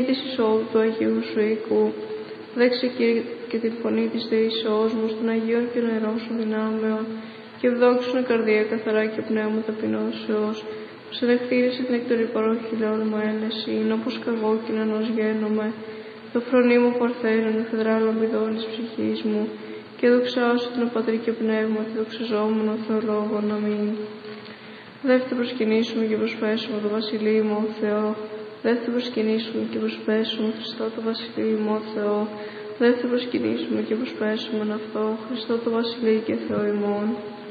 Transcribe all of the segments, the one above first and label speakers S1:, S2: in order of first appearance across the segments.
S1: της εισόδου του Αγίου σου οίκου. Δέξε, Κύριε, και την φωνή της δεήσεώς μου στον Αγίον και νερό σου δυνάμεων, και ευδόξουν καρδία καθαρά και πνεύμα ταπεινώσεως. Σε δεχτήρισε την εκτορή παρόχη λεόρμα έλεση, είναι όπως καγόκκινα ενός γένομαι. Το φρονί μου παρθένων, εφεδρά λαμπιδών της ψυχής μου, και δοξάσου την Πατρί και Πνεύμα, τη δοξαζόμενο Θεολόγων. Αμήν. Δεύτε προσκυνήσουμε και προσπέσουμε το Βασιλείο μου, ο Θεό. Δεύτε προσκυνήσουμε και προσπέσουμε Χριστό το Βασιλείο μου, ο Θεό. Δεύτε προσκυνήσουμε και προσπέσουμε αυτό, Χριστό το Βασιλείο και Θεό ημών.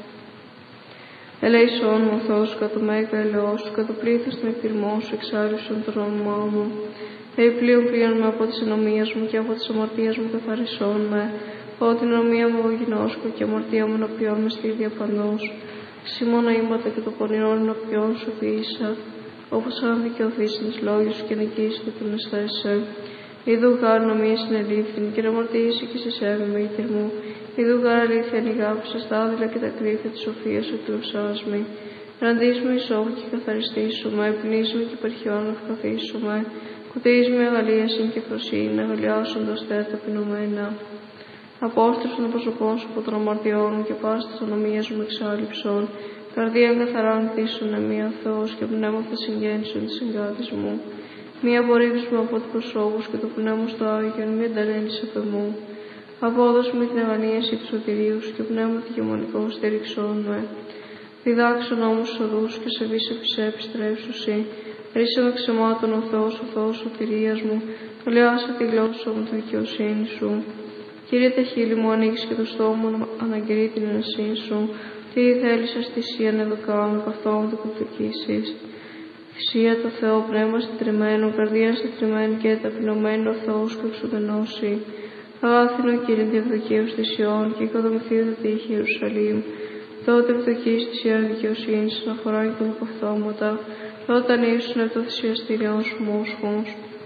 S1: Ελέησόν μου, ο Θεός, κατ' το μέγα ελαιός σου, κατ' το πλήθος των εκτιμών σου, εξάρισον το όνομά μου. Πλοίον με από τις ενομίες μου και από τις αμαρτίες μου καθαρισόν με. Από την ενομία μου γινώσκω και αμαρτία μου ενωπιών με στη διαπαντός. Σημώνα ήματα και το πονηρόν ενωπιών σου θύησα, όπως αν δικαιωθείς τις λόγους σου και νικήσεις και την αισθέσαι. Ιδού γάρ νομία συνελήφθην και να αμαρτήσει και σε σέβη με γητήρ μου. Ιδού γάρ αλήθεια ανηγάπησα στα άδειλα και τα κρύφια της σοφίας σου του ουσάσμη. Ραντείς με εισόβου και καθαριστήσουμε, πνίσουμε και υπερχιών ευκαθίσουμε. Κουτείς με αγαλίασιν και φροσύνη, αγαλιάσοντας θέα ταπεινωμένα. Απόστρεψον των προσωπών σου από των αμαρτιών μου και πάστα της ονομίας μου εξάλληψον. Καρδίαν καθαράν κτίσουν μία Θεός και πνεύμα θα συγγέννησον της συγκάτης μου. Μία απορρίψουμε από τους προσώπους και το πνεύμα στο Άγιον, μία ενταλένης από μου. Απόδοση με την αγανίαση του σωτηρίου σου και πνεύμα τη γεμονικό στήριξόν με. Διδάξον όμως τους οδούς και σε βise φυσέ επιστρέψουσι. Ρίσε με ξεμάτων ο Θεός σωτηρίας μου, καλιάσε τη γλώσσα μου τη δικαιοσύνη σου. Κύριε, τα χείλη μου ανοίξει και το στόμα μου αναγκαιρεί την ενεσύνη σου. Τι θέλεις αστησίαν εδώ κάνω, καθόμουν το κατοικήσεις. Θυσία το Θεό, πνεύμα συντριμμένο, καρδία συντριμμένη και ταπεινωμένο ο Θεός που εξουδενώσει. Αγάθινο Κύριε, διευδοκίου στη Σιών και οικοδομηθείτε τη τύχη Ιερουσαλήμ. Τότε ευδοκείς τη Ιερά δικαιοσύνη να χωράει και υποφθώματα. Τότε ανοίξουν από το θυσιαστήριό σου μόσχος.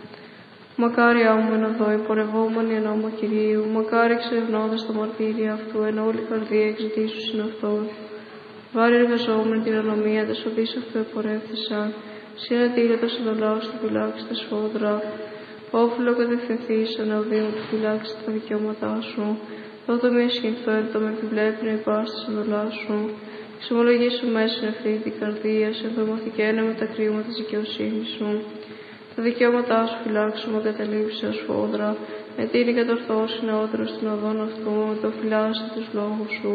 S1: Μακάρια μου εν οδό υπορευόμενοι εν νόμο Κυρίου, μακάρι εξερευνώντας τα μαρτύρια αυτού, εν όλη καρδία εξητήσου συν αυτόν. Βάρη εργαζόμενη την ανομία, τα σωτής αυτού επορεύθησαν, συνετήλωτος εν το λαό του φυλάξει τα σφόδρα. Όφυλο κατευθυνθείς εν οδείο του φυλάξει τα δικαιώματά σου. Τότε μη ασχυνθώ το με επιβλέπει να υπάστης εν δολά σου. Εξομολογήσου μέσα εν ευθύνη την καρδία, σε ενδομαθηκένα με τα κρίματα της δικαιοσύνης σου. Τα δικαιώματά σου φυλάξου με καταλήψει ως φόδρα, με τίνη κατορθώσει νεότερο στην οδόν αυτού, με το φυλάσσει τους λόγους σου.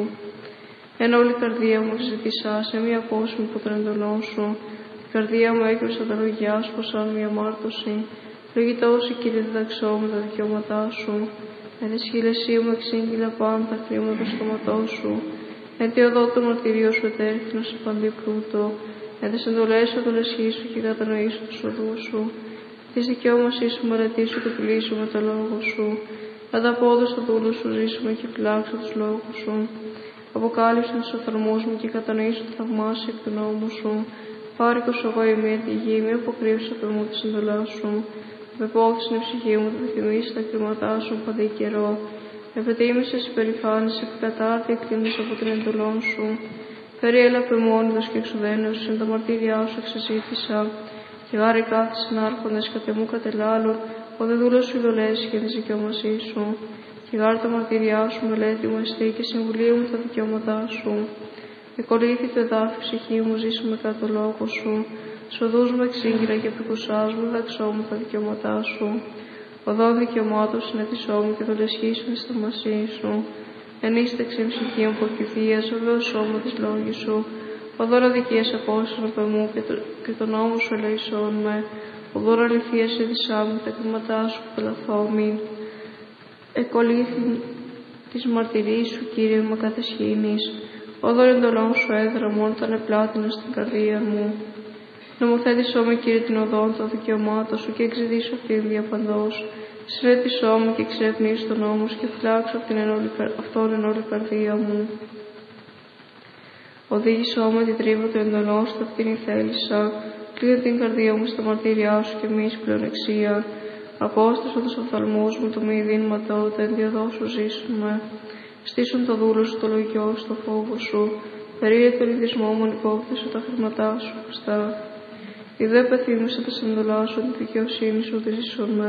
S1: Εν όλη η καρδία μου εξζητήσα, σε μία απόσμη από τον εντολό σου. Η καρδία μου έκρυψε τα λογιά σου, πως αν μία μάρτωση. Λογητώσει, Κύριε, διδαξώ με τα δικαιώματά σου. Με τη σχήλεσή μου εξήγηλα πάντα τα χρήματα του στόματός σου. Εν τη οδό του μαρτυρίου σου ετέρθυνο σε παντή πλούτο. Εν τις εντολές σου τον εσχίσου και κατανοήσω τους οδούς σου. Της δικαιώμασής σου μελετήσου και πουλήσου με το λόγο σου. Ανταπόδοση στο δούλο σου ζήσουμε και φυλάξω τους λόγους σου. Αποκάλυψε τους οθαλμούς μου και κατανοήσω το θαυμάσιο εκ του νόμου σου. Πάρικος εγώ η μία τη γη, μη αποκρύψω από μου τη εντολά σου. Επεπόθησε η ψυχή μου, θα θυμίσει τα κριματά σου παντή καιρό. Επετίμησε υπερηφάνηση και κατάρτη εκτίμησε από την εντολών σου. Περιέλα πεμόνιδος και εξουδένεως, εν τα μαρτύριά σου εξαζήτησα. Και γάρι κάθισαν άρχοντες κατ' εμού κατελάλουν, ο δε δούλος σου ειδολές και τη δικαιώμασή σου. Και γάρι τα μαρτύριά σου μελέτη μου εστί και συμβουλίου μου τα δικαιώματά σου. Εκολύθη το εδάφη ψυχή μου, ζήσουμε κατά το λόγο σου. Σοδούς μου εξήγηρα και επικουσάς μου, δαξώ μου τα δικαιώματά σου. Οδόν δικαιωμάτων συνετισό μου και το λεσχίσουν στη θαυμασή σου. Ενίστεξε ψυχή μου αποκυθίας, βεβαίωσό μου τις λόγοι σου. Οδόν αδικίας απόστασαν από εμού και τον νόμο σου ελεησόν με. Οδόν αληθείας είδησά μου τα κρίματά σου που πελαθόμην. Εκολύθη της μαρτυρής σου, Κύριε, με καθεσχήνης. Οδόν εντολών σου έδραμον, τα νεπλάτινα στην καρδία μου. Νομοθέτησό με, Κύριε, την οδόν των δικαιωμάτων σου και εξειδήσω αυτήν διαπαντός. Συνέτησό μου και εξερευνήσω τον νόμο σου και φυλάξω αυτόν εν όλη καρδία μου. Οδήγησό με την τρύπα του εντολών σου, αυτήν η θέλησα. Κλείνε την καρδία μου στα μαρτύριά σου και μη εις πλεονεξία. Απόστασο τους οφθαλμούς μου, το μη δίνματότε, εν διοδό σου ζήσουμε. Στήσουν το δούλο σου, το λογιό σου, το φόβο σου. Περίλε τον λυθισμό μου, ανυπόπτεσαι τα χρήματά σου, Χριστά. Η δε πεθύμησε τα σεντολά σου, τη δικαιοσύνη σου, τη ζήσον με.